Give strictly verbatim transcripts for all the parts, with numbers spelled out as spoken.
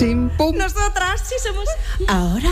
Chim, pum. Nosotras sí somos ahora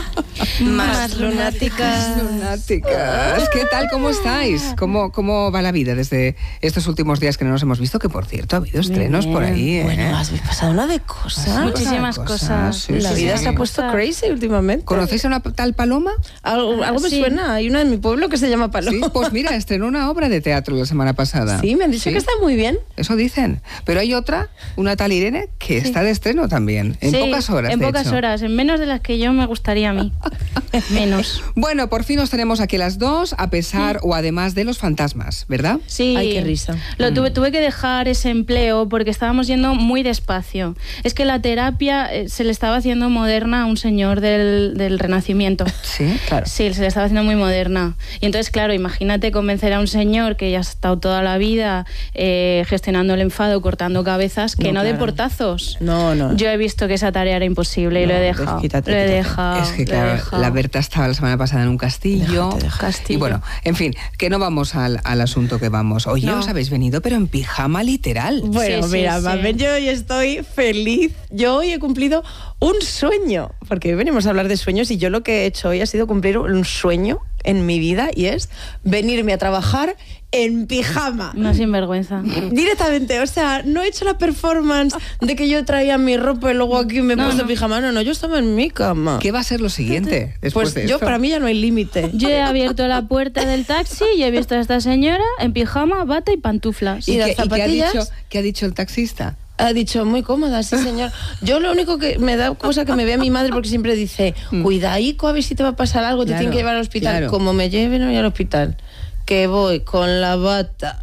más lunáticas. Lunáticas. ¿Qué tal? ¿Cómo estáis? ¿Cómo, ¿Cómo va la vida desde estos últimos días que no nos hemos visto? Que, por cierto, ha habido estrenos por ahí, ¿eh? Bueno, has pasado una de cosas. Muchísimas cosas. cosas. Sí, la sí, vida sí. se ha puesto crazy últimamente. ¿Conocéis a una tal Paloma? Algo, algo me Sí. suena. Hay una en mi pueblo que se llama Paloma. Sí, pues mira, estrenó una obra de teatro la semana pasada. Sí, me han dicho Sí. que está muy bien. Eso dicen. Pero hay otra, una tal Irene, que está de estreno también. En Sí, pocas horas, En de pocas hecho. horas, en menos de las que yo me gustaría a mí. Menos. Bueno, por fin nos tenemos aquí las dos, a pesar o además de los fantasmas, ¿verdad? Sí. Ay, qué risa. Lo tuve, tuve que dejar ese empleo porque estábamos yendo muy despacio. Es que la terapia eh, se le estaba haciendo moderna a un señor del, del Renacimiento. Sí, claro. Sí, se le estaba haciendo muy moderna. Y entonces, claro, imagínate convencer a un señor que ya ha estado toda la vida eh, gestionando el enfado, cortando cabezas, que No, no, de claro. portazos. No, no. Yo he visto que esa tarea era imposible y No, lo he dejado. desquítate, lo he quítate. dejado. Es que, lo he claro, dejado. la Berta estaba la semana pasada en un castillo. Déjate, déjate. Castillo. Y bueno, en fin, que no vamos al, al asunto que vamos. Oye, No. os habéis venido, pero en pijama literal. Bueno, Sí, sí, mira, sí. Mamen, yo hoy estoy feliz. Yo hoy he cumplido un sueño, porque hoy venimos a hablar de sueños y yo lo que he hecho hoy ha sido cumplir un sueño en mi vida y es venirme a trabajar en pijama. Una sinvergüenza. Directamente, o sea, no he hecho la performance de que yo traía mi ropa y luego aquí me he No, puesto no. pijama. No, no, yo estaba en mi cama. ¿Qué va a ser lo siguiente después Pues de yo, esto? para mí ya no hay límite. Yo he abierto la puerta del taxi y he visto a esta señora en pijama, bata y pantuflas. ¿Y, ¿Y las qué, y qué ha zapatillas? dicho, qué ha dicho el taxista? Ha dicho, muy cómoda, sí, señor. Yo lo único que me da cosa que me vea mi madre porque siempre dice, cuidaico, a ver si te va a pasar algo, te Claro, tienen que llevar al hospital. claro. Como me lleven hoy al hospital, que voy con la bata.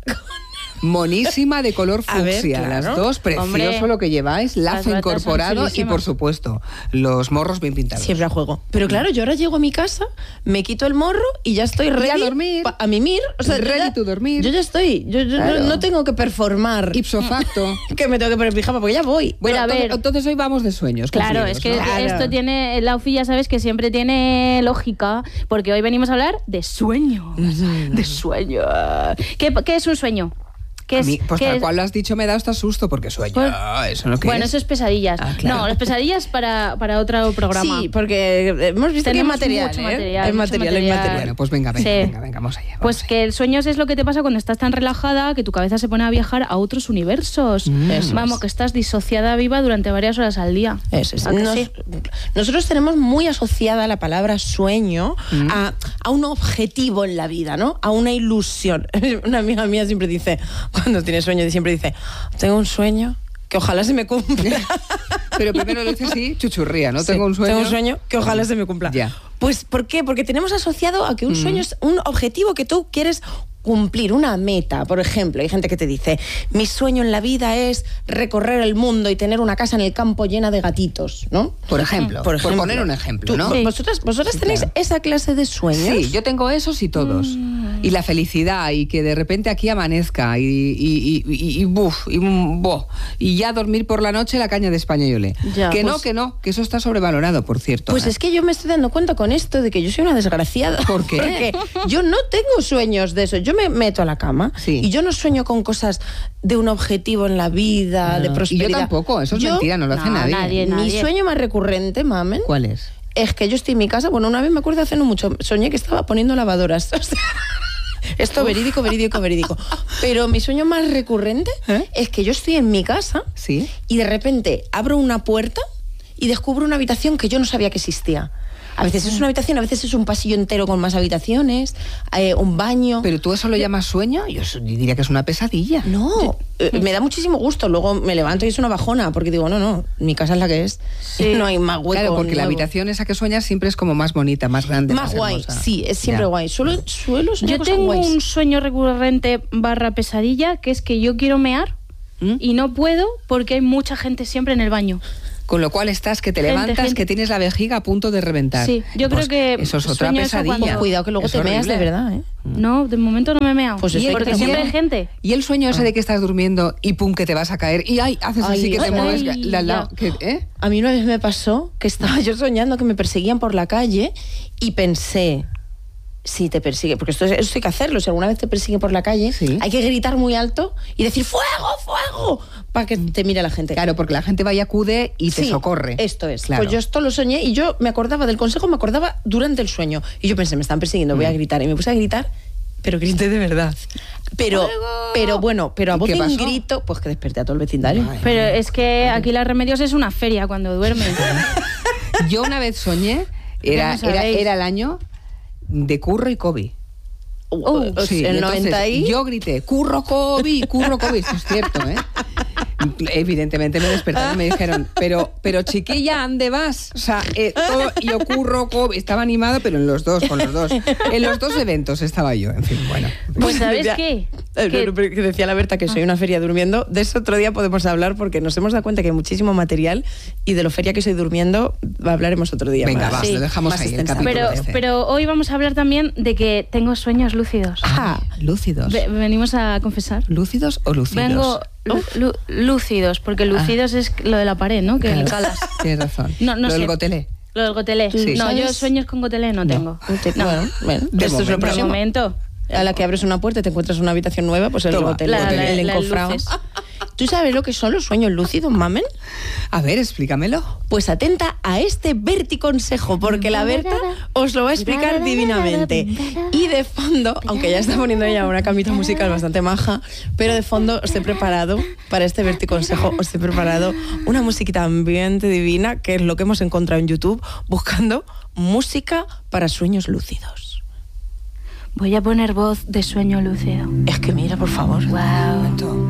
Monísima, de color A ver, fucsia, claro. las dos, precioso Hombre, lo que lleváis, lazo las batas son incorporado y, chulísimas. por supuesto, los morros bien pintados. Siempre a juego. Pero claro, yo ahora llego a mi casa, me quito el morro y ya estoy ready a dormir. pa- a mimir. O sea, yo Ready ya- to dormir. Yo ya estoy. Yo, yo Claro. no, no tengo que performar. Ipso facto. Que me tengo que poner pijama porque ya voy. Bueno, Pero a entonces, ver. entonces hoy vamos de sueños. Claro, cumplidos, es que ¿no? Claro. esto tiene, la U F I ya sabes que siempre tiene lógica, porque hoy venimos a hablar de sueño. De sueño. ¿Qué, qué es un sueño? ¿Qué A es, mí, pues qué tal es? cual lo has dicho, me da hasta susto porque sueño. Pues- eso no que Bueno, es. eso es pesadillas. Ah, claro. No, las pesadillas para, para otro programa. Sí, porque hemos visto que hay Tenemos material. mucho ¿eh? material, Hay mucho material, hay material. material. Bueno, pues venga, venga, Sí. venga, venga, vamos allá. vamos Pues allá. que el sueño es lo que te pasa cuando estás tan relajada que tu cabeza se pone a viajar a otros universos. Eso Vamos, es. que estás disociada viva durante varias horas al día. Eso es. ¿A que Nos- sí? Nosotros tenemos muy asociada la palabra sueño a, a un objetivo en la vida, ¿no? A una ilusión. Una amiga mía siempre dice, cuando tiene sueño, siempre dice, tengo un sueño que ojalá se me cumpla. Pero primero lo dice así, chuchurría, ¿no? Sí, Tengo un sueño. Tengo un sueño que ojalá se me cumpla. Ya. Pues, ¿por qué? Porque tenemos asociado a que un sueño es un objetivo que tú quieres cumplir, una meta. Por ejemplo, hay gente que te dice, mi sueño en la vida es recorrer el mundo y tener una casa en el campo llena de gatitos, ¿no? Por ejemplo, por, ejemplo. poner un ejemplo, Tú- ¿no? Sí. ¿Vosotras, vosotras Sí, tenéis claro. esa clase de sueños? Sí, yo tengo esos y todos. Y la felicidad, y que de repente aquí amanezca, y, y, y, y, y buf, y, mm, boh, y ya dormir por la noche la caña de españolé. Ya, que no, pues- que no, que eso está sobrevalorado, por cierto. Pues ¿eh? es que yo me estoy dando cuenta con esto de que yo soy una desgraciada. ¿Por qué? Porque yo no tengo sueños de eso. Yo me meto a la cama Sí. y yo no sueño con cosas de un objetivo en la vida, de Y prosperidad. yo tampoco, eso es Yo- mentira, no lo hace No, nadie. nadie. Mi sueño más recurrente, mamen, ¿Cuál es? es que yo estoy en mi casa. Bueno, una vez me acuerdo hace no mucho, soñé que estaba poniendo lavadoras. O sea, esto verídico, verídico, verídico. Pero mi sueño más recurrente ¿Eh? es que yo estoy en mi casa ¿Sí? y de repente abro una puerta y descubro una habitación que yo no sabía que existía. A veces es una habitación, a veces es un pasillo entero con más habitaciones, eh, un baño. ¿Pero tú eso lo llamas sueño? Yo so- diría que es una pesadilla. No, eh, me da muchísimo gusto. Luego me levanto y es una bajona, porque digo, no, no, mi casa es la que es. Sí. No hay más hueco. Claro, porque la nuevo. habitación esa que sueñas siempre es como más bonita, más grande, Más más, guay, hermosa. sí, es siempre Ya. guay. Suelo, suelo soñar Yo cosas tengo guays. un sueño recurrente barra pesadilla, que es que yo quiero mear ¿Mm? y no puedo porque hay mucha gente siempre en el baño. Con lo cual estás que te Gente, levantas, gente. que tienes la vejiga a punto de reventar. Sí, yo Pues creo que eso es otra sueño eso pesadilla. cuando- Pues cuidado que luego Es te meas de horrible. verdad, ¿eh? No, de momento no me he meado. Pues eso Y hay porque que siempre cambiar. hay gente. Y el sueño ese de que estás durmiendo y pum, que te vas a caer y ay, haces así Ay, que te ay, mueves. ay, la- la- ya. que- ¿eh? A mí una vez me pasó que estaba yo soñando que me perseguían por la calle y pensé, si te persigue, porque esto, esto hay que hacerlo, si alguna vez te persigue por la calle, Sí. hay que gritar muy alto y decir ¡fuego, fuego! Para que te mire la gente. Claro, porque la gente va y acude y te Sí, socorre. Esto es. Claro. Pues yo esto lo soñé y yo me acordaba del consejo, me acordaba durante el sueño. Y yo pensé, me están persiguiendo, voy a gritar. Y me puse a gritar, pero grité de verdad. Pero, ¡Fuego! pero bueno, pero a ¿Y voz qué en pasó? grito, pues que desperté a todo el vecindario. Ay. Pero es que aquí las Remedios es una feria cuando duermes. Yo una vez soñé, era, Ya no era, sabéis. era el año de Curro y Kobe. Uh, Sí, el entonces noventa y... yo grité, Curro Kobe, Curro Kobe, esto es cierto, ¿eh? Evidentemente me despertaron y me dijeron, pero, pero chiquilla, ¿dónde vas? O sea, eh, todo, yo Curro Kobe, estaba animado, pero en los dos, con los dos. En los dos eventos estaba yo, en fin, bueno. Pues ¿sabes Ya. qué? Eh, Que- no, pero que decía la Berta que soy una feria durmiendo. De eso otro día podemos hablar porque nos hemos dado cuenta que hay muchísimo material y de lo feria que soy durmiendo hablaremos otro día. Venga, más. va, Sí. lo dejamos Más ahí, el extensamente. capítulo Pero, ese. pero hoy vamos a hablar también de que tengo sueños lúcidos. Ah, lúcidos. Ve- venimos a confesar. ¿Lúcidos o lucidos? Vengo lu- lu- lúcidos, porque lucidos es lo de la pared, ¿no? Que Claro, calas. tienes razón. No, no Lo del sé. gotelé. Lo del gotelé. Sí. No, yo ¿Sabes? sueños con gotelé no, tengo. No. Bueno, bueno, De esto es lo momento. De próximo. momento. A la que abres una puerta y te encuentras una habitación nueva, pues el Toma, hotel, la- la- el la encofrado. luces. ¿Tú sabes lo que son los sueños lúcidos, mamen? A ver, explícamelo. Pues atenta a este verticonsejo, porque la Berta os lo va a explicar divinamente. Y de fondo, aunque ya está poniendo ya una camita musical bastante maja, pero de fondo os he preparado, para este verticonsejo, os he preparado una musiquita ambiente divina, que es lo que hemos encontrado en YouTube, buscando música para sueños lúcidos. Voy a poner voz de sueño lúcido. Es que mira, por favor. Un Wow. momento.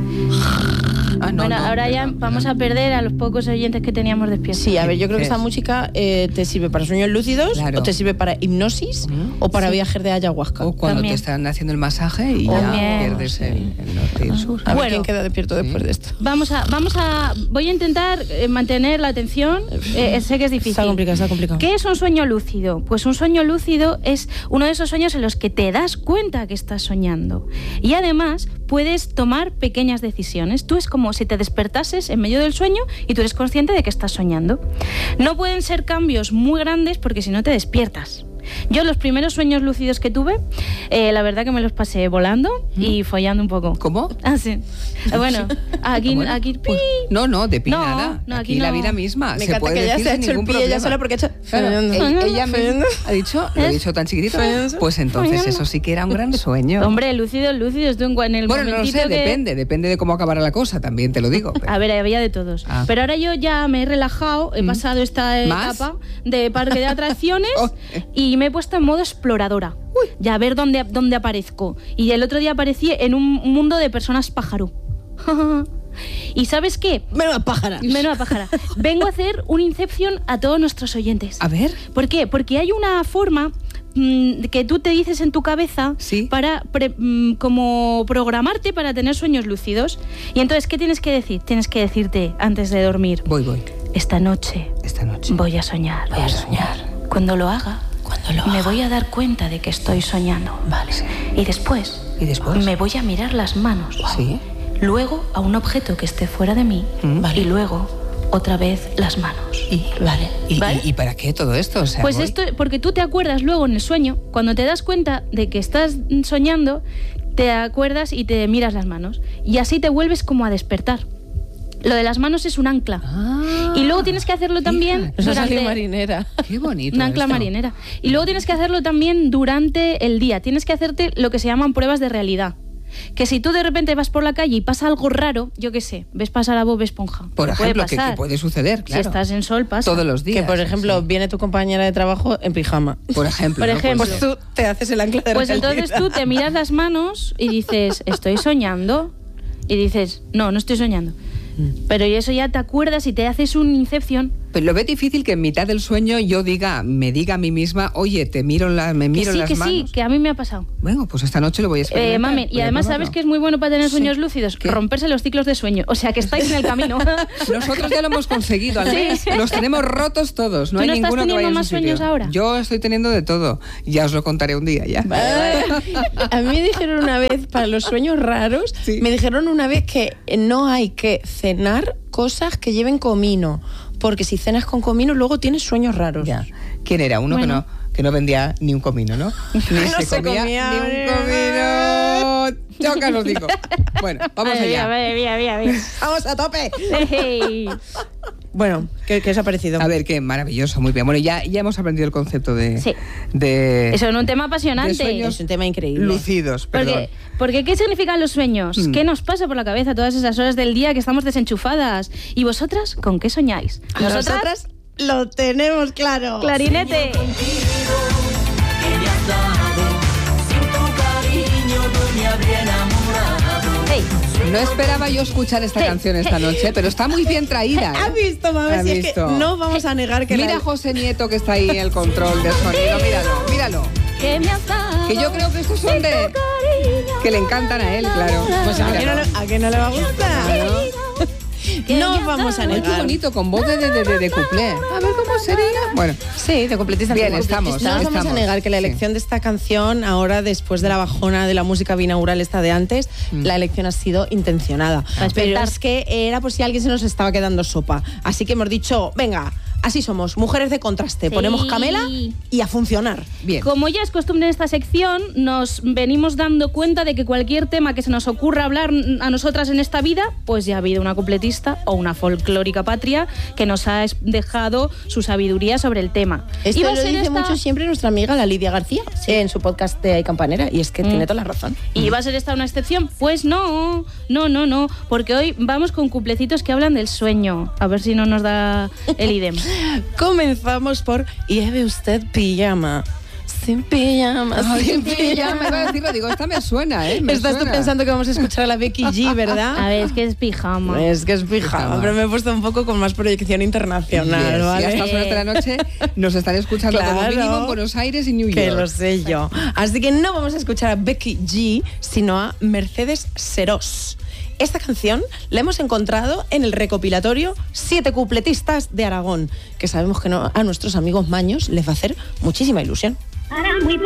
Ah, no, bueno, no, ahora ya perdón, vamos perdón. a perder a los pocos oyentes que teníamos despiertos. Sí, a ver, yo creo que dices? esta música eh, te sirve para sueños lúcidos, Claro. o te sirve para hipnosis, Mm. o para viajes de ayahuasca. O cuando También. te están haciendo el masaje y ya También. pierdes el, el norte y el sur. A ver Bueno. quién queda despierto después de esto. Vamos a, vamos a, voy a intentar eh, mantener la atención. Eh, sé que es difícil. Está complicado, está complicado. ¿Qué es un sueño lúcido? Pues un sueño lúcido es uno de esos sueños en los que te das cuenta que estás soñando. Y además puedes tomar pequeñas decisiones. Tú es como si te despertases en medio del sueño y tú eres consciente de que estás soñando. No pueden ser cambios muy grandes porque si no te despiertas. Yo los primeros sueños lúcidos que tuve, eh, la verdad que me los pasé volando y follando un poco. ¿Cómo? Ah, sí. Eh, Bueno, aquí, Bueno, aquí pi. pues, no, no, de pi No, nada. no, aquí aquí la no. vida misma. Me se encanta puede que ella decir se ha sin hecho el ningún pie ella problema. sola porque ha hecho... Claro, Fernando. ella, ella Fernando. misma ha dicho, lo he dicho tan chiquitito, Fernando. pues entonces eso sí que era un gran sueño. Hombre, lúcidos, lúcidos, tú en, en el bueno, no lo momentito sé, que... depende, depende de cómo acabara la cosa, también te lo digo. pero- A ver, había de todos. Ah. Pero ahora yo ya me he relajado, he Mm. pasado esta ¿Más? etapa de parque de atracciones Oh. y me he puesto en modo exploradora. Ya a ver dónde, dónde aparezco. Y el otro día aparecí en un mundo de personas pájaro. ¿Y sabes qué? Menuda pájara. Menuda pájara. Vengo a hacer un Inception a todos nuestros oyentes. A ver. ¿Por qué? Porque hay una forma mm, que tú te dices en tu cabeza Sí. para pre- mm, como programarte para tener sueños lúcidos. Y entonces, ¿qué tienes que decir? Tienes que decirte antes de dormir, Voy, voy. esta noche Esta noche. voy a soñar. Voy a soñar. Cuando lo haga, Cuando lo me haga. voy a dar cuenta de que estoy soñando. Vale. Y después, ¿Y después? me voy a mirar las manos. Sí. Luego a un objeto que esté fuera de mí. Mm. Y luego otra vez las manos. Y, Vale. ¿Y, ¿Vale? y- y para qué todo esto? O sea, Pues voy. esto, porque tú te acuerdas luego en el sueño, cuando te das cuenta de que estás soñando, te acuerdas y te miras las manos. Y así te vuelves como a despertar. Lo de las manos es un ancla. Ah, Y luego tienes que hacerlo también fíjate. Eso durante... salió marinera. Qué bonito. Una ancla esto. marinera. Y luego tienes que hacerlo también durante el día. Tienes que hacerte lo que se llaman pruebas de realidad. Que si tú de repente vas por la calle y pasa algo raro, yo qué sé, ves pasar a Bob Esponja. Por Que ejemplo, puede que, pasar. que puede suceder, claro. Si estás en sol, pasa. Todos los días. Que, por ejemplo, sí. viene tu compañera de trabajo en pijama. Por ejemplo. Por ¿no? ejemplo. Pues, Pues tú te haces el ancla de Pues realidad. entonces tú te miras las manos y dices, estoy soñando. Y dices, no, no estoy soñando. Pero y eso ya te acuerdas y te haces un Inception. Pero lo ves difícil que en mitad del sueño yo diga, me diga a mí misma, oye, te miro la, me Que miro sí, las que manos. sí, que a mí me ha pasado. Bueno, pues esta noche lo voy a experimentar. Eh, mamen, y voy a además probarlo. sabes que es muy bueno para tener Sí. sueños lúcidos, ¿Qué? romperse los ciclos de sueño. O sea que estáis en el camino. Nosotros ya lo hemos conseguido, al Sí. menos los tenemos rotos todos. No ¿Tú hay no estás ninguno que teniendo vaya en más su sitio. sueños ahora? Yo estoy teniendo de todo. Ya os lo contaré un día ya. A mí me dijeron una vez, para los sueños raros, Sí. me dijeron una vez que no hay que cenar cosas que lleven comino, porque si cenas con comino luego tienes sueños raros. Ya. ¿Quién era? Uno Bueno. que no que no vendía ni un comino, ¿no? Ni No se, se comía, comía ni un comino. Chocas os digo. Bueno, vamos Ay, allá. Mira, mira, mira, mira. ¡Vamos a tope! Hey. Bueno, ¿qué, qué os ha parecido? A ver, qué maravilloso, muy bien. Bueno, ya, ya hemos aprendido el concepto de... Sí. de Eso es un tema de apasionante. sueños Es un tema increíble. lucidos, perdón. Porque, porque ¿qué significan los sueños? Mm. ¿Qué nos pasa por la cabeza todas esas horas del día que estamos desenchufadas? ¿Y vosotras con qué soñáis? Nosotras lo tenemos claro. Clarinete. Hey. No esperaba yo escuchar esta Hey, canción esta hey, noche, pero está muy bien traída. ¿eh? ¿Has visto, mami? ¿Has Si es que visto? no vamos a negar que Mira la... a José Nieto que está ahí en el control de sonido, míralo, míralo. ¿Qué me has dado? Que yo creo que estos son de... Cariño. que le encantan a él, claro. Pues a, que no le, a que no le va a gustar. Claro. No vamos a Ay, qué negar. bonito, con voz de, de, de, de cuplé. A ver cómo sería. Bueno, Sí, de completista. Bien, de estamos, completista. No nos vamos a estamos, negar que la sí. elección de esta canción, ahora después de la bajona de la música binaural esta de antes, Mm. la elección ha sido intencionada. Pero Respetar. es que era por si alguien se nos estaba quedando sopa. Así que hemos dicho, venga, así somos, mujeres de contraste. Sí. Ponemos Camela y a funcionar. bien. Como ya es costumbre en esta sección, nos venimos dando cuenta de que cualquier tema que se nos ocurra hablar a nosotras en esta vida, pues ya ha habido una cupletista o una folclórica patria que nos ha es- dejado su sabiduría sobre el tema. Esto Iba a lo ser dice esta- mucho siempre nuestra amiga la Lidia García en su podcast de Ay Campanera, y es que tiene toda la razón. ¿Y va a ser esta una excepción? Pues no, no, no, no, porque hoy vamos con cuplecitos que hablan del sueño. A ver si no nos da el idem. Comenzamos por lleve usted pijama. Sin pijama, Ay, sin ya pijama. me iba a decirlo, digo, esta me suena, ¿eh? Me Estás tú suena. pensando que vamos a escuchar a la Becky G, ¿verdad? A ver, es que es pijama. Es que es pijama, Pijama. pero me he puesto un poco con más proyección internacional, Yes, ¿vale? y a estas horas de la noche nos están escuchando como Claro. mínimo en Buenos Aires y New York. Que lo sé yo. Así que no vamos a escuchar a Becky G, sino a Mercedes Serós. Esta canción la hemos encontrado en el recopilatorio Siete Cupletistas de Aragón, que sabemos que no, a nuestros amigos maños les va a hacer muchísima ilusión. Para muy